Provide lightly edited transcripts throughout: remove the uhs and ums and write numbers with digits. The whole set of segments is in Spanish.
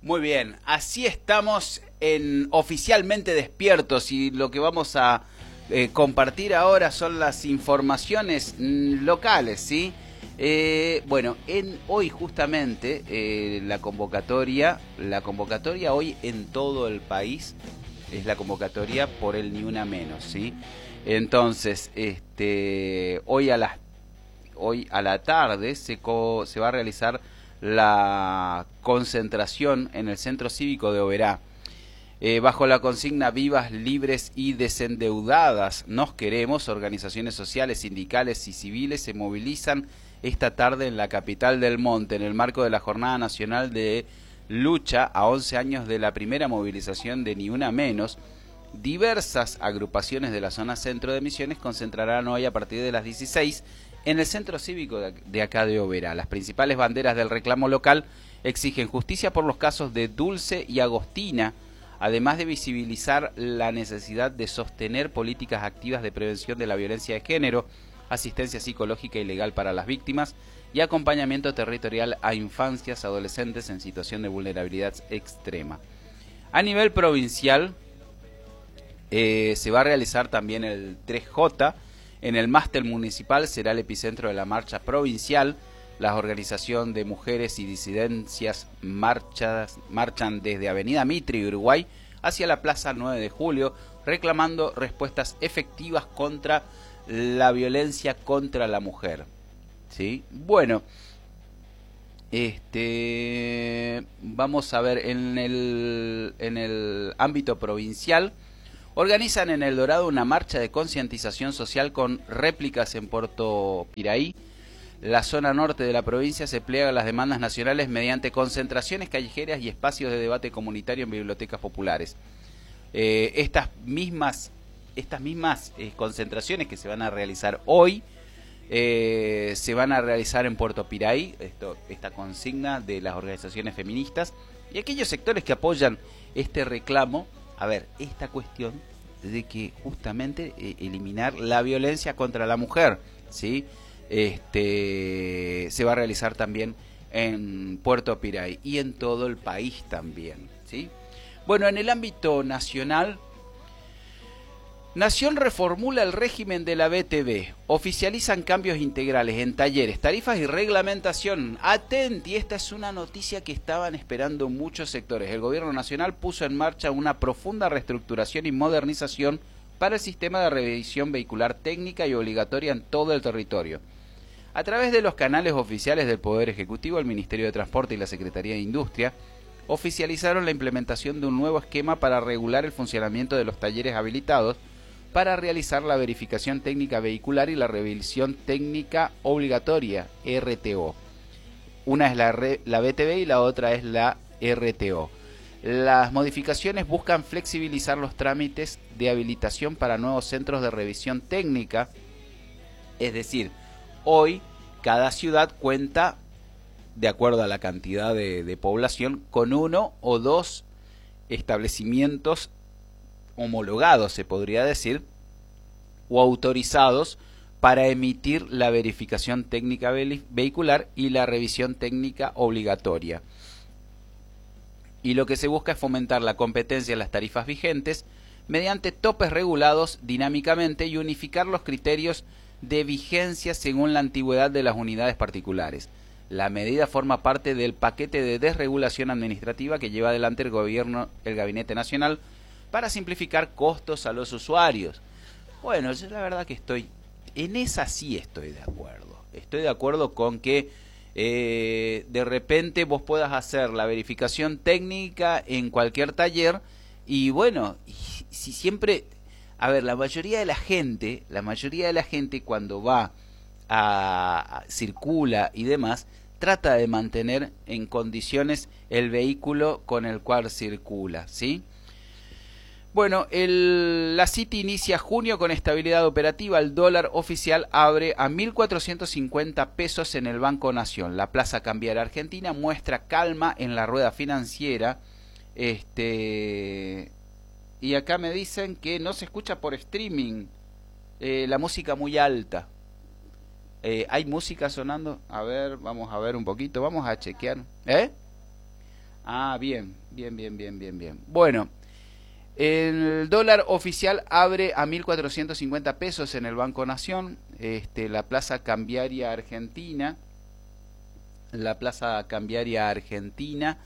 Muy bien, así estamos oficialmente despiertos y lo que vamos a compartir ahora son las informaciones locales, ¿sí? Bueno, hoy justamente la convocatoria hoy en todo el país es la convocatoria por el Ni Una Menos, ¿sí? Entonces, hoy a la tarde se va a realizar la concentración en el Centro Cívico de Oberá, bajo la consigna Vivas, Libres y Desendeudadas nos queremos. Organizaciones sociales, sindicales y civiles se movilizan esta tarde en la capital del Monte en el marco de la Jornada Nacional de Lucha a 11 años de la primera movilización de Ni Una Menos. Diversas agrupaciones de la zona centro de Misiones concentrarán hoy a partir de las 16 en el Centro Cívico de acá de Oberá. Las principales banderas del reclamo local exigen justicia por los casos de Dulce y Agostina, además de visibilizar la necesidad de sostener políticas activas de prevención de la violencia de género, asistencia psicológica y legal para las víctimas y acompañamiento territorial a infancias, adolescentes en situación de vulnerabilidad extrema. A nivel provincial se va a realizar también el 3J. En el Mástel Municipal será el epicentro de la marcha provincial. La organización de mujeres y disidencias marchan desde Avenida Mitre y Uruguay hacia la Plaza 9 de Julio, reclamando respuestas efectivas contra la violencia contra la mujer. ¿Sí? Bueno, vamos a ver, en el ámbito provincial, organizan en El Dorado una marcha de concientización social con réplicas en Puerto Piraí. La zona norte de la provincia se pliega a las demandas nacionales mediante concentraciones callejeras y espacios de debate comunitario en bibliotecas populares. Estas mismas concentraciones que se van a realizar hoy se van a realizar en Puerto Piraí, esta consigna de las organizaciones feministas y aquellos sectores que apoyan este reclamo. A ver, esta cuestión de que justamente eliminar la violencia contra la mujer, ¿sí? Se va a realizar también en Puerto Piraí y en todo el país también, ¿sí? Bueno, en el ámbito nacional, Nación reformula el régimen de la BTV, oficializan cambios integrales en talleres, tarifas y reglamentación. Atenti, esta es una noticia que estaban esperando muchos sectores. El gobierno nacional puso en marcha una profunda reestructuración y modernización para el sistema de revisión vehicular técnica y obligatoria en todo el territorio. A través de los canales oficiales del Poder Ejecutivo, el Ministerio de Transporte y la Secretaría de Industria oficializaron la implementación de un nuevo esquema para regular el funcionamiento de los talleres habilitados para realizar la verificación técnica vehicular y la revisión técnica obligatoria, RTO. Una es la BTV y la otra es la RTO. Las modificaciones buscan flexibilizar los trámites de habilitación para nuevos centros de revisión técnica, es decir, hoy cada ciudad cuenta, de acuerdo a la cantidad de población, con uno o dos establecimientos homologados, se podría decir, o autorizados para emitir la verificación técnica vehicular y la revisión técnica obligatoria. Y lo que se busca es fomentar la competencia en las tarifas vigentes mediante topes regulados dinámicamente y unificar los criterios de vigencia según la antigüedad de las unidades particulares. La medida forma parte del paquete de desregulación administrativa que lleva adelante el Gabinete Nacional para simplificar costos a los usuarios. Bueno, yo la verdad que en esa sí estoy de acuerdo. Estoy de acuerdo con que de repente vos puedas hacer la verificación técnica en cualquier taller y bueno, si siempre, a ver, la mayoría de la gente cuando va circula y demás, trata de mantener en condiciones el vehículo con el cual circula, ¿sí? Bueno, la City inicia junio con estabilidad operativa. El dólar oficial abre a 1.450 pesos en el Banco Nación. La Plaza Cambiaria Argentina muestra calma en la rueda financiera. Y acá me dicen que no se escucha por streaming. La música muy alta. ¿Hay música sonando? A ver, vamos a ver un poquito. Vamos a chequear. Ah, bien, bien, bien, bien, bien, bien. Bueno, el dólar oficial abre a 1.450 pesos en el Banco Nación. La plaza cambiaria argentina, la plaza cambiaria argentina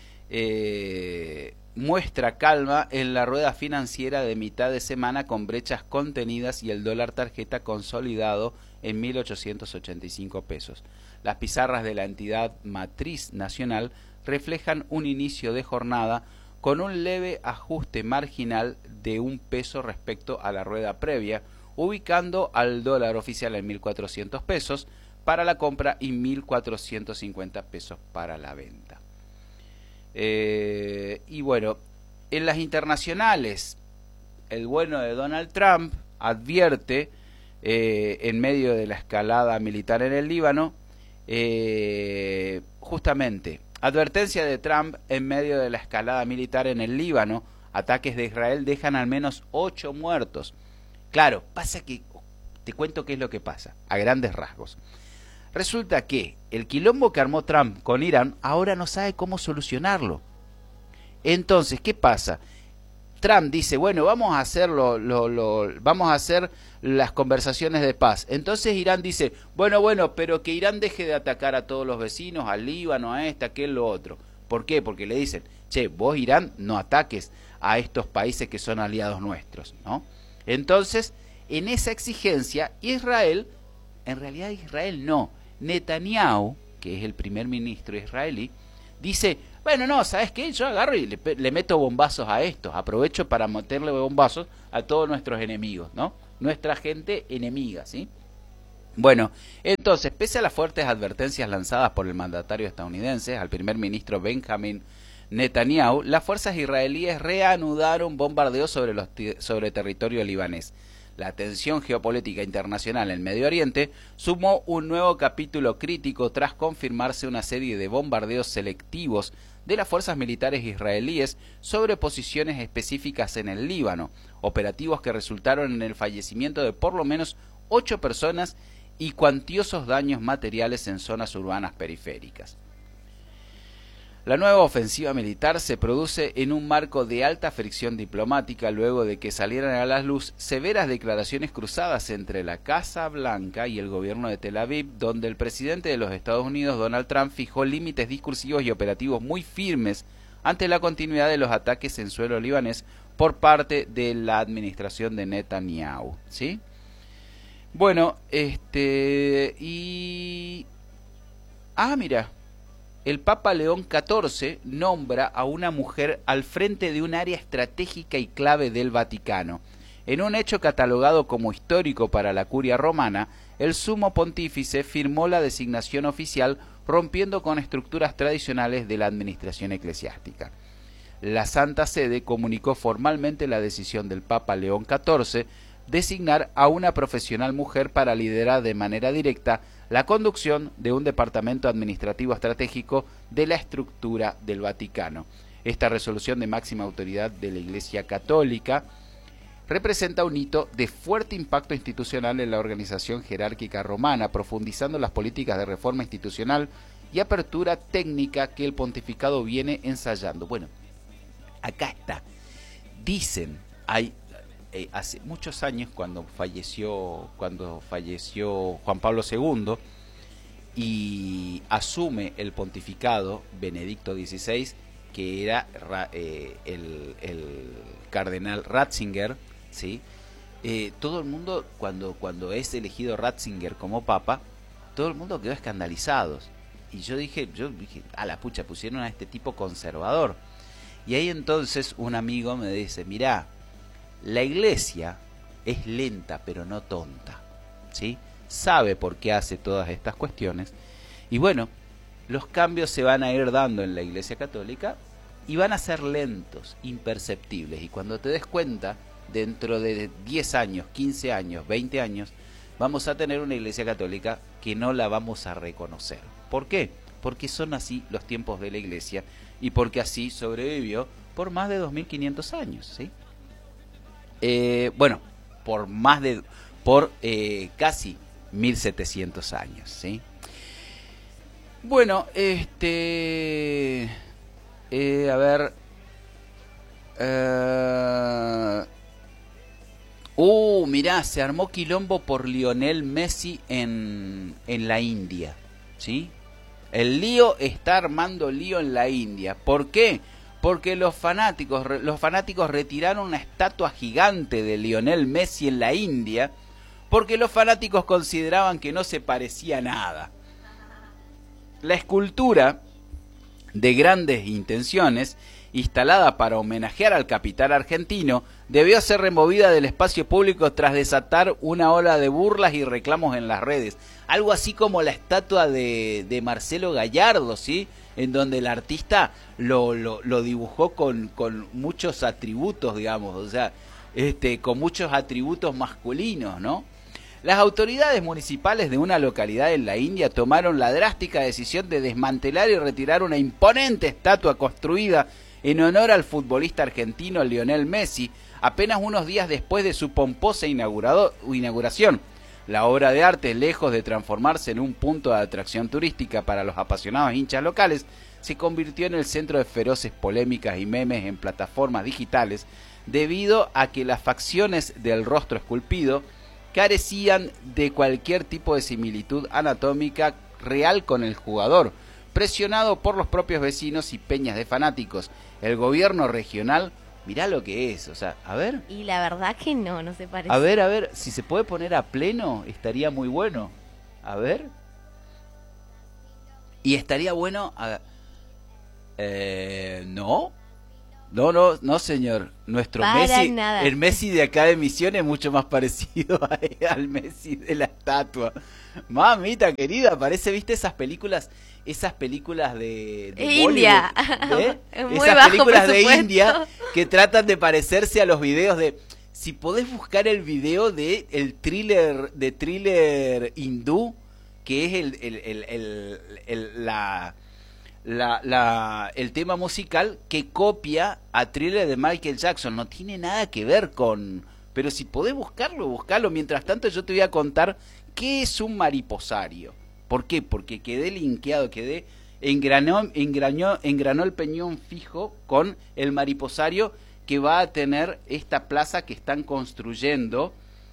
muestra calma en la rueda financiera de mitad de semana con brechas contenidas y el dólar tarjeta consolidado en 1.885 pesos. Las pizarras de la entidad matriz nacional reflejan un inicio de jornada con un leve ajuste marginal de un peso respecto a la rueda previa, ubicando al dólar oficial en 1.400 pesos para la compra y 1.450 pesos para la venta. Y bueno, en las internacionales, el bueno de Donald Trump advierte en medio de la escalada militar en el Líbano, justamente, advertencia de Trump en medio de la escalada militar en el Líbano, ataques de Israel dejan al menos 8 muertos. Claro, pasa que, te cuento qué es lo que pasa, a grandes rasgos. Resulta que el quilombo que armó Trump con Irán ahora no sabe cómo solucionarlo. Entonces, ¿qué pasa? Trump dice, bueno, vamos a hacer las conversaciones de paz. Entonces Irán dice, bueno, pero que Irán deje de atacar a todos los vecinos, al Líbano, a aquel, lo otro. ¿Por qué? Porque le dicen, che, vos Irán no ataques a estos países que son aliados nuestros, ¿no? Entonces, en esa exigencia, Israel, en realidad Israel no, Netanyahu, que es el primer ministro israelí, dice, bueno, no, ¿sabes qué? Yo agarro y le meto bombazos a estos, aprovecho para meterle bombazos a todos nuestros enemigos, ¿no? Nuestra gente enemiga, ¿sí? Bueno, entonces, pese a las fuertes advertencias lanzadas por el mandatario estadounidense al primer ministro Benjamin Netanyahu, las fuerzas israelíes reanudaron bombardeos sobre territorio libanés. La tensión geopolítica internacional en Medio Oriente sumó un nuevo capítulo crítico tras confirmarse una serie de bombardeos selectivos de las fuerzas militares israelíes sobre posiciones específicas en el Líbano, operativos que resultaron en el fallecimiento de por lo menos 8 personas y cuantiosos daños materiales en zonas urbanas periféricas. La nueva ofensiva militar se produce en un marco de alta fricción diplomática luego de que salieran a la luz severas declaraciones cruzadas entre la Casa Blanca y el gobierno de Tel Aviv, donde el presidente de los Estados Unidos, Donald Trump, fijó límites discursivos y operativos muy firmes ante la continuidad de los ataques en suelo libanés por parte de la administración de Netanyahu, ¿sí? Bueno, mira, el Papa León XIV nombra a una mujer al frente de un área estratégica y clave del Vaticano. En un hecho catalogado como histórico para la curia romana, el sumo pontífice firmó la designación oficial rompiendo con estructuras tradicionales de la administración eclesiástica. La Santa Sede comunicó formalmente la decisión del Papa León XIV designar a una profesional mujer para liderar de manera directa la conducción de un departamento administrativo estratégico de la estructura del Vaticano. Esta resolución de máxima autoridad de la Iglesia Católica representa un hito de fuerte impacto institucional en la organización jerárquica romana, profundizando las políticas de reforma institucional y apertura técnica que el pontificado viene ensayando. Bueno, acá está. Dicen, hace muchos años cuando falleció Juan Pablo II y asume el pontificado Benedicto XVI, que era el cardenal Ratzinger, ¿sí? Todo el mundo, cuando es elegido Ratzinger como papa, todo el mundo quedó escandalizados. Y yo dije, a la pucha, pusieron a este tipo conservador. Y ahí entonces un amigo me dice, mirá, la Iglesia es lenta pero no tonta, ¿sí? Sabe por qué hace todas estas cuestiones. Y bueno, los cambios se van a ir dando en la Iglesia Católica y van a ser lentos, imperceptibles. Y cuando te des cuenta, dentro de 10 años, 15 años, 20 años, vamos a tener una Iglesia Católica que no la vamos a reconocer. ¿Por qué? Porque son así los tiempos de la Iglesia y porque así sobrevivió por más de 2500 años, ¿sí? Bueno, por casi 1700 años, ¿sí? Bueno, dice, a ver... mirá, se armó quilombo por Lionel Messi en la India, ¿sí? El lío está armando lío en la India. ¿Por qué? Porque los fanáticos retiraron una estatua gigante de Lionel Messi en la India, porque los fanáticos consideraban que no se parecía a nada. La escultura de grandes intenciones, instalada para homenajear al capitán argentino, debió ser removida del espacio público tras desatar una ola de burlas y reclamos en las redes. Algo así como la estatua de Marcelo Gallardo, ¿sí? En donde el artista lo dibujó con muchos atributos, digamos, o sea, con muchos atributos masculinos, ¿no? Las autoridades municipales de una localidad en la India tomaron la drástica decisión de desmantelar y retirar una imponente estatua construida en honor al futbolista argentino Lionel Messi, apenas unos días después de su pomposa inauguración. La obra de arte, lejos de transformarse en un punto de atracción turística para los apasionados hinchas locales, se convirtió en el centro de feroces polémicas y memes en plataformas digitales, debido a que las facciones del rostro esculpido carecían de cualquier tipo de similitud anatómica real con el jugador. Presionado por los propios vecinos y peñas de fanáticos, el gobierno regional, mirá lo que es, o sea, a ver. Y la verdad que no se parece. A ver, si se puede poner a pleno, estaría muy bueno. A ver. Y estaría bueno... No, señor. Nuestro Para Messi, nada. el Messi de acá de Misiones es mucho más parecido al Messi de la estatua. Mamita querida, parece, ¿viste esas películas de India? Esas bajo películas de presupuesto. India que tratan de parecerse a los videos de... Si podés buscar el video de el thriller hindú, que es el tema musical que copia a Thriller de Michael Jackson. No tiene nada que ver con... Pero si podés buscarlo. Mientras tanto yo te voy a contar qué es un mariposario. ¿Por qué? Porque quedé linkeado, engranó el peñón fijo con el mariposario que va a tener esta plaza que están construyendo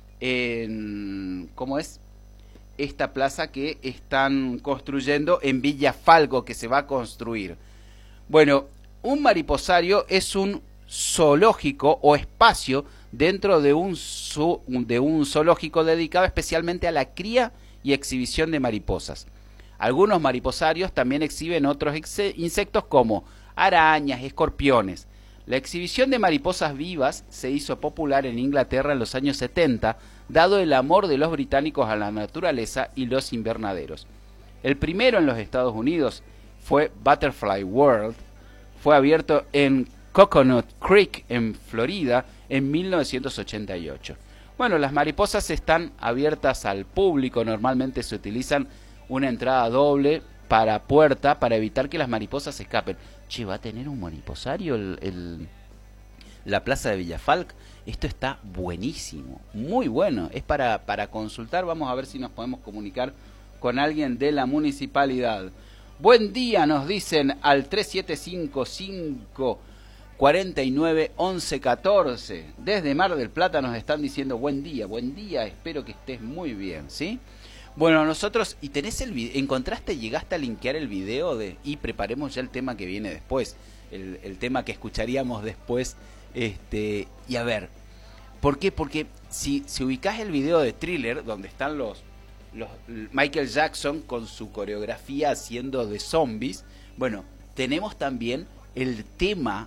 ¿cómo es? Esta plaza que están construyendo en Villa Falco, que se va a construir. Bueno, un mariposario es un zoológico o espacio dentro de un zoológico dedicado especialmente a la cría y exhibición de mariposas. Algunos mariposarios también exhiben otros insectos como arañas, escorpiones. La exhibición de mariposas vivas se hizo popular en Inglaterra en los años 70, dado el amor de los británicos a la naturaleza y los invernaderos. El primero en los Estados Unidos fue Butterfly World, fue abierto en Coconut Creek, en Florida, en 1988. Bueno, las mariposas están abiertas al público, normalmente se utilizan una entrada doble para puerta para evitar que las mariposas se escapen. Che, ¿va a tener un mariposario la plaza de Villafalc? Esto está buenísimo, muy bueno. Es para consultar, vamos a ver si nos podemos comunicar con alguien de la municipalidad. Buen día, nos dicen al 3755 49 11 14. Desde Mar del Plata nos están diciendo buen día, espero que estés muy bien, ¿sí? Bueno, nosotros, y tenés el video, encontraste, llegaste a linkear el video y preparemos ya el tema que viene después, el tema que escucharíamos después, y a ver, ¿por qué? Porque si ubicás el video de Thriller, donde están los Michael Jackson con su coreografía haciendo de zombies, bueno, tenemos también el tema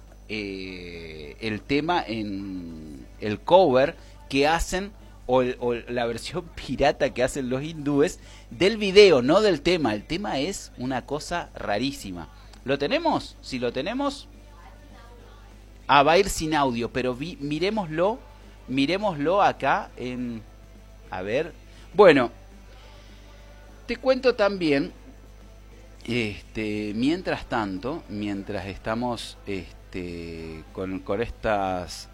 en el cover que hacen o la versión pirata que hacen los hindúes del video, no del tema. El tema es una cosa rarísima. ¿Lo tenemos? Si lo tenemos, va a ir sin audio, pero miremoslo acá en... A ver, bueno, te cuento también, mientras tanto, mientras estamos con estas...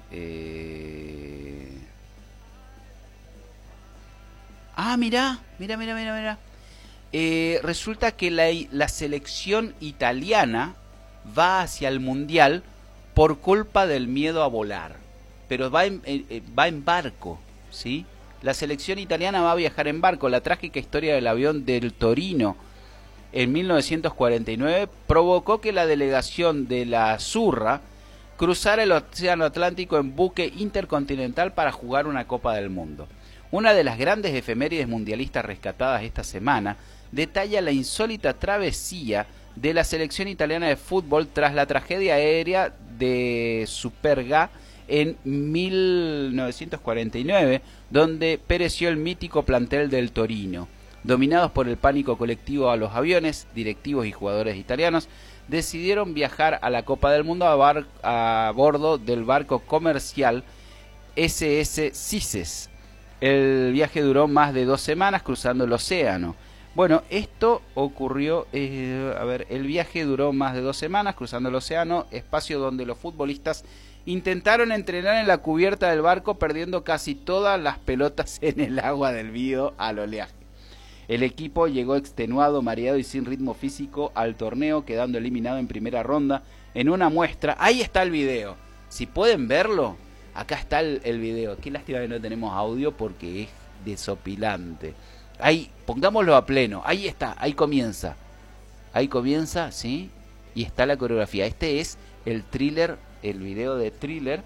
Mira. Resulta que la selección italiana va hacia el Mundial por culpa del miedo a volar. Pero va en barco, ¿sí? La selección italiana va a viajar en barco. La trágica historia del avión del Torino en 1949 provocó que la delegación de la Azzurra cruzara el Océano Atlántico en buque intercontinental para jugar una Copa del Mundo. Una de las grandes efemérides mundialistas rescatadas esta semana detalla la insólita travesía de la selección italiana de fútbol tras la tragedia aérea de Superga en 1949, donde pereció el mítico plantel del Torino. Dominados por el pánico colectivo a los aviones, directivos y jugadores italianos decidieron viajar a la Copa del Mundo a bordo del barco comercial SS Cices. El viaje duró más de 2 semanas cruzando el océano. Bueno, esto ocurrió, el viaje duró más de 2 semanas cruzando el océano, espacio donde los futbolistas intentaron entrenar en la cubierta del barco, perdiendo casi todas las pelotas en el agua debido al oleaje. El equipo llegó extenuado, mareado y sin ritmo físico al torneo, quedando eliminado en primera ronda en una muestra. Ahí está el video. Si pueden verlo, acá está el video. Qué lástima que no tenemos audio porque es desopilante. Ahí, pongámoslo a pleno. Ahí está, ahí comienza. Ahí comienza, ¿sí? Y está la coreografía. Este es el Thriller, el video de Thriller.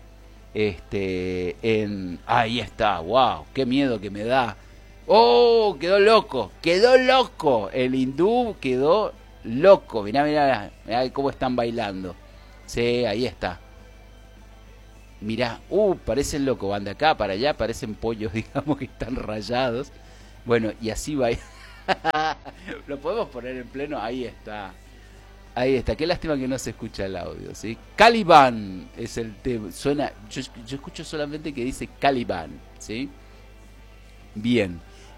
Ahí está, wow, qué miedo que me da. ¡Oh! Quedó loco. El hindú quedó loco. Mirá cómo están bailando. Sí, ahí está. Mirá, parecen locos. Van de acá para allá, parecen pollos, digamos, que están rayados. Bueno, y así va. Lo podemos poner en pleno. Ahí está. Qué lástima que no se escucha el audio, ¿sí? Caliban es el tema. Suena. Yo escucho solamente que dice Caliban, ¿sí? Bien.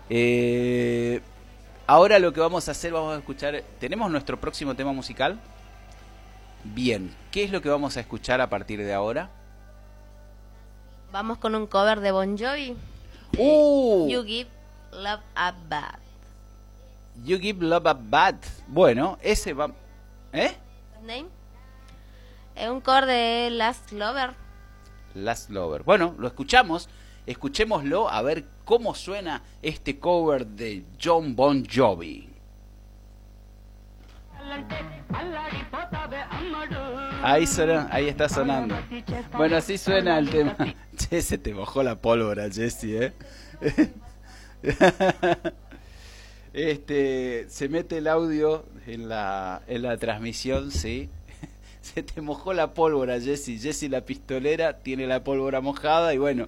Ahora lo que vamos a hacer, vamos a escuchar. ¿Tenemos nuestro próximo tema musical? Bien. ¿Qué es lo que vamos a escuchar a partir de ahora? Vamos con un cover de Bon Jovi. You Give Love a Bad. You Give Love a Bad. Bueno, ese va. Name. Es un cover de Last Lover. Last Lover. Bueno, lo escuchamos. Escuchémoslo a ver cómo suena este cover de John Bon Jovi. Ahí suena, ahí está sonando. Bueno, así suena el tema. Che, se te mojó la pólvora, Jessy, se mete el audio en la transmisión, sí. Se te mojó la pólvora, Jessy. Jessy, la pistolera, tiene la pólvora mojada y bueno,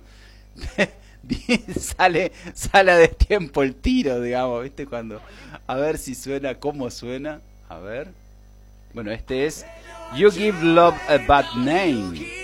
sale a destiempo el tiro, digamos, ¿viste? Cuando, a ver si suena, cómo suena, a ver. Bueno, este es You Give Love a Bad Name.